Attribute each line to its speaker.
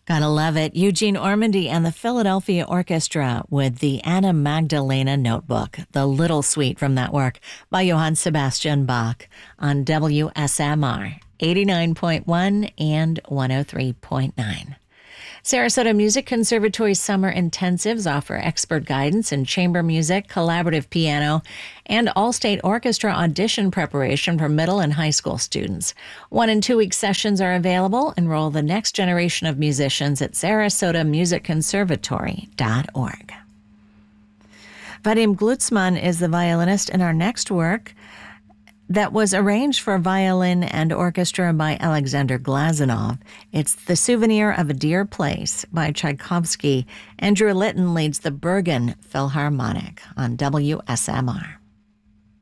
Speaker 1: Gotta love it. Eugene Ormandy and the Philadelphia Orchestra with the Anna Magdalena Notebook, the little suite from that work by Johann Sebastian Bach on WSMR 89.1 and 103.9. Sarasota Music Conservatory summer intensives offer expert guidance in chamber music, collaborative piano, and all-state orchestra audition preparation for middle and high school students. 1- and 2-week sessions are available. Enroll the next generation of musicians at sarasotamusicconservatory.org. Vadim Glucksmann is the violinist in our next work that was arranged for violin and orchestra by Alexander Glazunov. It's The Souvenir of a Dear Place by Tchaikovsky. Andrew Litton leads the Bergen Philharmonic on WSMR.